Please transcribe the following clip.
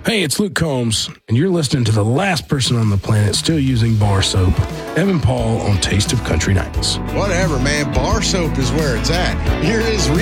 Hey, it's Luke Combs, and you're listening to the last person on the planet still using bar soap, Evan Paul on Taste of Country Nights. Whatever, man. Bar soap is where it's at. Here it is.